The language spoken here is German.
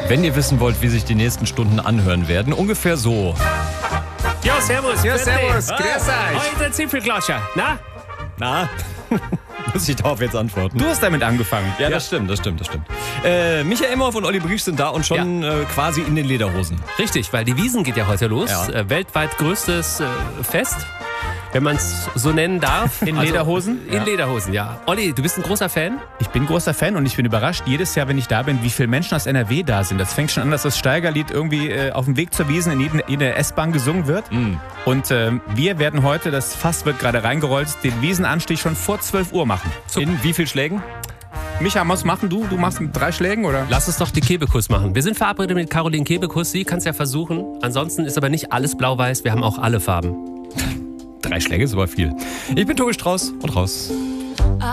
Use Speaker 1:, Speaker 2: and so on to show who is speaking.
Speaker 1: wenn ihr wissen wollt, wie sich die nächsten Stunden anhören werden. Ungefähr so.
Speaker 2: Ja, servus.
Speaker 3: Ja,
Speaker 2: grüß
Speaker 3: servus,
Speaker 2: dich.
Speaker 3: grüß euch.
Speaker 2: Heute Zipfelklatscher.
Speaker 1: Na? Muss ich darauf jetzt antworten?
Speaker 3: Du hast damit angefangen.
Speaker 1: Ja, das stimmt. Michael Imhoff und Olli Briesch sind da und schon quasi in den Lederhosen.
Speaker 2: Richtig, weil die Wiesn geht ja heute los.
Speaker 1: Ja.
Speaker 2: Weltweit größtes Fest, wenn man es so nennen darf.
Speaker 3: In Lederhosen?
Speaker 2: In Lederhosen, ja. Olli, du bist ein großer Fan?
Speaker 3: Ich bin großer Fan und ich bin überrascht, jedes Jahr, wenn ich da bin, wie viele Menschen aus NRW da sind. Das fängt schon an, dass das Steigerlied irgendwie auf dem Weg zur Wiesn in jeder S-Bahn gesungen wird. Und wir werden heute, das Fass wird gerade reingerollt, den Wiesenanstieg schon vor 12 Uhr machen.
Speaker 1: In wie viel Schlägen?
Speaker 3: Micha, musst machen du? Du machst mit 3 Schlägen, oder?
Speaker 2: Lass uns doch die Kebekus machen. Wir sind verabredet mit Caroline Kebekus. Sie kann es ja versuchen. Ansonsten ist aber nicht alles blau-weiß. Wir haben auch alle Farben.
Speaker 1: 3 Schläge ist aber viel. Ich bin Tobi Strauß und raus.